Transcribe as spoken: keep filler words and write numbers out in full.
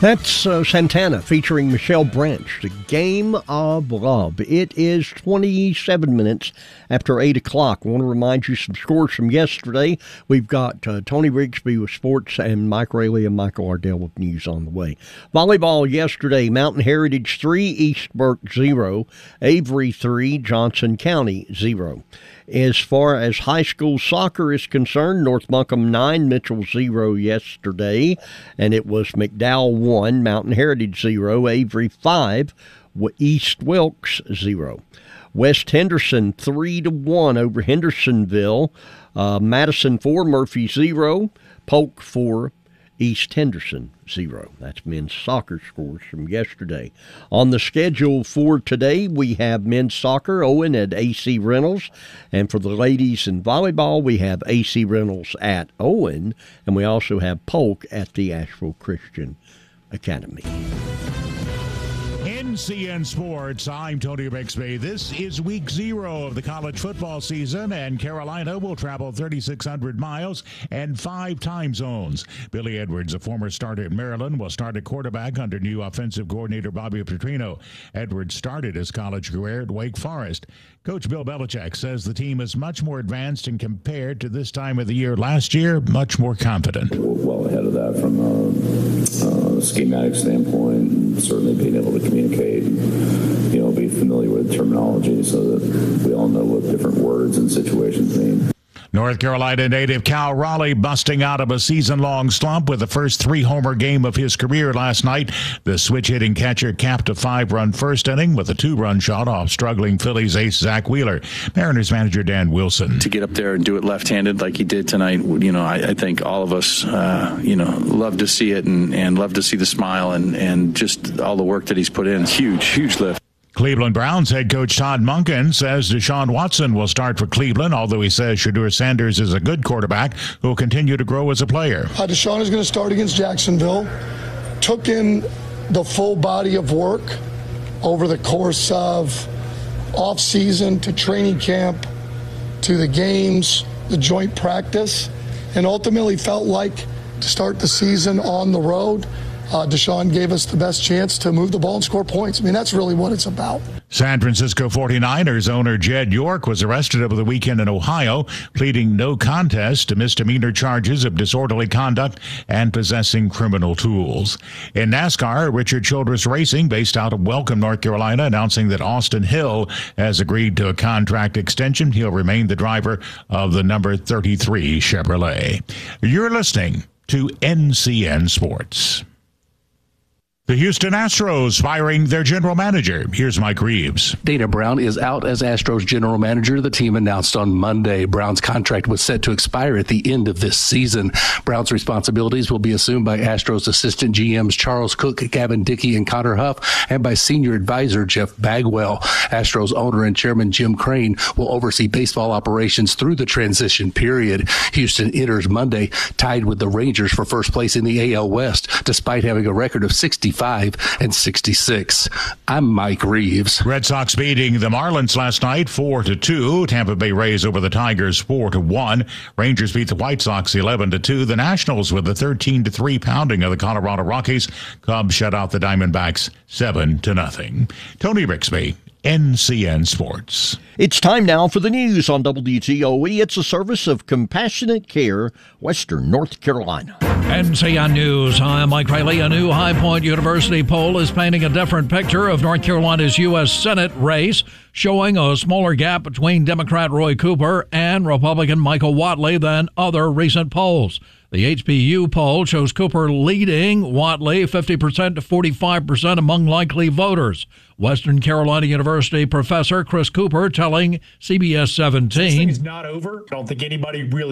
That's uh, Santana featuring Michelle Branch, The Game of Love. It is twenty-seven minutes after eight o'clock. I want to remind you some scores from yesterday. We've got uh, Tony Rigsby with sports and Mike Rayleigh and Michael Ardell with news on the way. Volleyball yesterday, Mountain Heritage three, East Burke zero, Avery three, Johnson County zero. As far as high school soccer is concerned, North Buncombe nine, Mitchell zero yesterday, and it was McDowell one, Mountain Heritage zero, Avery five, East Wilkes zero. West Henderson three to one over Hendersonville, uh, Madison four, Murphy zero, Polk four, East Henderson zero. That's men's soccer scores from yesterday. On the schedule for today, we have men's soccer, Owen at A C Reynolds. And for the ladies in volleyball, we have A C Reynolds at Owen. And we also have Polk at the Asheville Christian Academy. N C N Sports, I'm Tony Rigsby. This is week zero of the college football season, and Carolina will travel thirty-six hundred miles and five time zones. Billy Edwards, a former starter at Maryland, will start at quarterback under new offensive coordinator Bobby Petrino. Edwards started his college career at Wake Forest. Coach Bill Belichick says the team is much more advanced and compared to this time of the year last year, much more confident. We're well ahead of that from a, a schematic standpoint, certainly being able to communicate and, you know, be familiar with terminology so that we all know what different words and situations mean. North Carolina native Cal Raleigh busting out of a season-long slump with the first three-homer game of his career last night. The switch-hitting catcher capped a five-run first inning with a two-run shot off struggling Phillies ace Zach Wheeler. Mariners manager Dan Wilson. To get up there and do it left-handed like he did tonight, you know, I, I think all of us, uh, you know, love to see it and, and love to see the smile and, and just all the work that he's put in. Huge, huge lift. Cleveland Browns head coach Todd Monken says Deshaun Watson will start for Cleveland, although he says Shedeur Sanders is a good quarterback who will continue to grow as a player. Uh, Deshaun is going to start against Jacksonville. Took in the full body of work over the course of off-season to training camp to the games, the joint practice, and ultimately felt like to start the season on the road, Uh, Deshaun gave us the best chance to move the ball and score points. I mean, that's really what it's about. San Francisco forty-niners owner Jed York was arrested over the weekend in Ohio, pleading no contest to misdemeanor charges of disorderly conduct and possessing criminal tools. In NASCAR, Richard Childress Racing, based out of Welcome, North Carolina, announcing that Austin Hill has agreed to a contract extension. He'll remain the driver of the number thirty-three Chevrolet. You're listening to N C N Sports. The Houston Astros firing their general manager. Here's Mike Reeves. Dana Brown is out as Astros general manager. The team announced on Monday Brown's contract was set to expire at the end of this season. Brown's responsibilities will be assumed by Astros assistant G Ms Charles Cook, Gavin Dickey, and Connor Huff, and by senior advisor Jeff Bagwell. Astros owner and chairman Jim Crane will oversee baseball operations through the transition period. Houston enters Monday tied with the Rangers for first place in the A L West, despite having a record of sixty-five and sixty-six. I'm Mike Reeves. Red Sox beating the Marlins last night four to two. Tampa Bay Rays over the Tigers four to one. Rangers beat the White Sox eleven to two. The Nationals with a thirteen to three pounding of the Colorado Rockies. Cubs shut out the Diamondbacks seven to nothing. Tony Rigsby, N C N Sports. It's time now for the news on W T O E. It's a service of Compassionate Care, Western North Carolina. N C N News. I'm Mike Riley. A new High Point University poll is painting a different picture of North Carolina's U S Senate race, showing a smaller gap between Democrat Roy Cooper and Republican Michael Whatley than other recent polls. The H B U poll shows Cooper leading Whatley fifty percent to forty-five percent among likely voters. Western Carolina University professor Chris Cooper telling C B S seventeen, "This thing is not over. I don't think anybody really